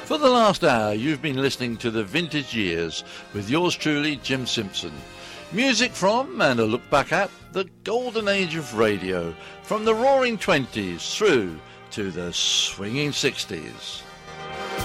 For the last hour, you've been listening to The Vintage Years with yours truly, Jim Simpson. Music from and a look back at the golden age of radio, from the roaring 20s through to the swinging 60s.